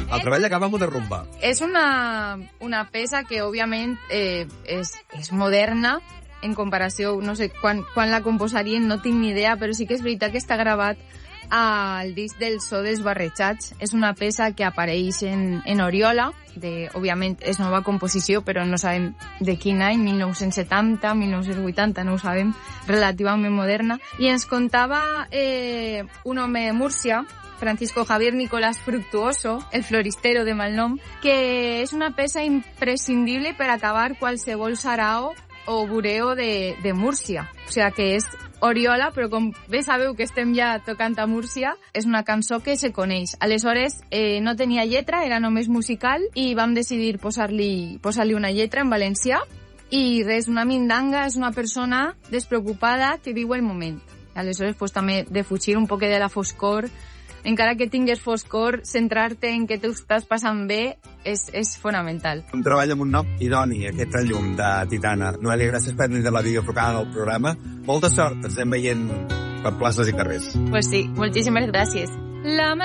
El treball acaba amb una rumba. És una peça que, òbviament, és moderna, en comparació, no sé, quan la composarien no tinc ni idea, però sí que és veritat que està gravat al disc del So Desbarrejats. És una peça que apareix en Oriola, òbviament és nova composició, però no sabem de quin any, 1970, 1980, no ho sabem, relativament moderna. I ens contava un home de Múrcia, Francisco Javier Nicolás Fructuoso, el floristero de malnom, que és una peça imprescindible per acabar qualsevol sarao o bureo de Múrcia. O sigui que és Oriola, però com bé sabeu que estem ja tocant a Múrcia, és una cançó que se coneix. Aleshores, no tenia lletra, era només musical, i vam decidir posar-li una lletra en valencià, i res, una mindanga és una persona despreocupada que viu el moment. Aleshores, pues, també defugir un poc de la foscor, encara que tingues foscor, centrar-te en que tu estàs passant bé és fonamental. Un treball amb un nom idoni, aquest llum de Titana. Noelia, gràcies per tenir la videofocada del programa. Molta sort, ens anem veient per places i carrers. Pues sí, moltíssimes gràcies. La